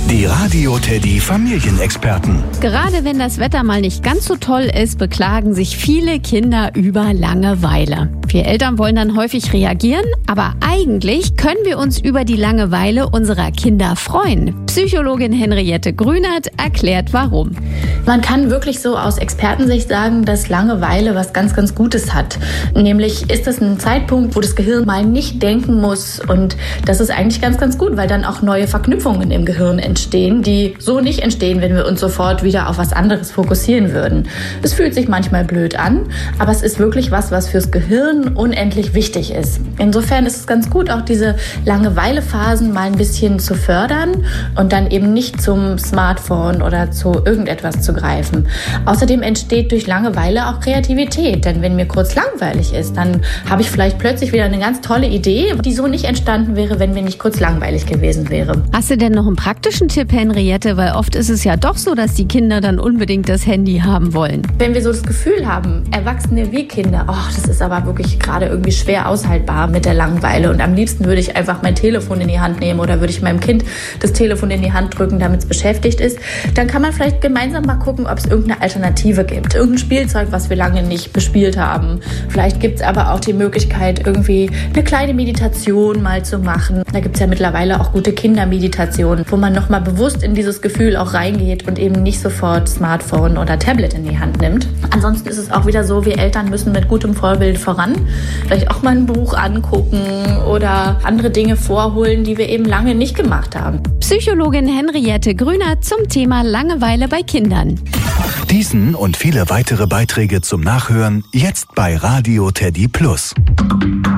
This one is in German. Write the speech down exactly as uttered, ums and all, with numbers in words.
Die Radio Teddy Familienexperten. Gerade wenn das Wetter mal nicht ganz so toll ist, beklagen sich viele Kinder über Langeweile. Wir Eltern wollen dann häufig reagieren, aber eigentlich können wir uns über die Langeweile unserer Kinder freuen. Psychologin Henriette Grünert erklärt warum. Man kann wirklich so aus Expertensicht sagen, dass Langeweile was ganz, ganz Gutes hat. Nämlich ist das ein Zeitpunkt, wo das Gehirn mal nicht denken muss, und das ist eigentlich ganz, ganz gut, weil dann auch neue Verknüpfungen im Gehirn entstehen, die so nicht entstehen, wenn wir uns sofort wieder auf was anderes fokussieren würden. Es fühlt sich manchmal blöd an, aber es ist wirklich was, was fürs Gehirn unendlich wichtig ist. Insofern ist es ganz gut, auch diese Langeweile-Phasen mal ein bisschen zu fördern und dann eben nicht zum Smartphone oder zu irgendetwas zu greifen. Außerdem entsteht durch Langeweile auch Kreativität, denn wenn mir kurz langweilig ist, dann habe ich vielleicht plötzlich wieder eine ganz tolle Idee, die so nicht entstanden wäre, wenn mir nicht kurz langweilig gewesen wäre. Hast du denn noch einen praktischen Tipp, Henriette? Weil oft ist es ja doch so, dass die Kinder dann unbedingt das Handy haben wollen. Wenn wir so das Gefühl haben, Erwachsene wie Kinder, oh, das ist aber wirklich gerade irgendwie schwer aushaltbar mit der Langeweile, und am liebsten würde ich einfach mein Telefon in die Hand nehmen oder würde ich meinem Kind das Telefon in die Hand drücken, damit es beschäftigt ist, dann kann man vielleicht gemeinsam mal gucken, ob es irgendeine Alternative gibt. Irgendein Spielzeug, was wir lange nicht bespielt haben. Vielleicht gibt es aber auch die Möglichkeit, irgendwie eine kleine Meditation mal zu machen. Da gibt es ja mittlerweile auch gute Kindermeditationen, wo man nochmal bewusst in dieses Gefühl auch reingeht und eben nicht sofort Smartphone oder Tablet in die Hand nimmt. Ansonsten ist es auch wieder so, wir Eltern müssen mit gutem Vorbild voran. Vielleicht auch mal ein Buch angucken oder andere Dinge vorholen, die wir eben lange nicht gemacht haben. Psychologin Henriette Grünert zum Thema Langeweile bei Kindern. Diesen und viele weitere Beiträge zum Nachhören jetzt bei Radio Teddy Plus.